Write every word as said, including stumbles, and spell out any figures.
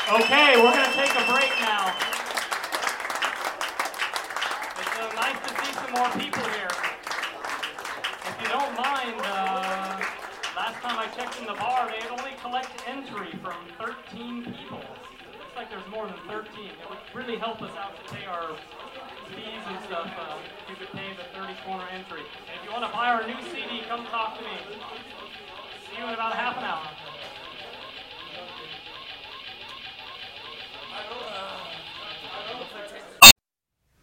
Okay, we're going to take a break now. It's uh, nice to see some more people here. If you don't mind, uh, last time I checked in the bar, they had only collected entry from thirteen people. Looks like there's more than thirteen. It would really help us out to pay our fees and stuff. Uh, if you could pay the thirty corner entry. And if you want to buy our new C D, come talk to me.